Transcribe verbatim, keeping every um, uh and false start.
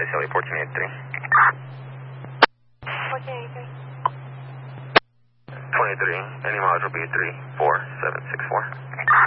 advise L A fourteen eighty-three. fourteen eighty-three. twenty-three, any mileage will be three four seven six four.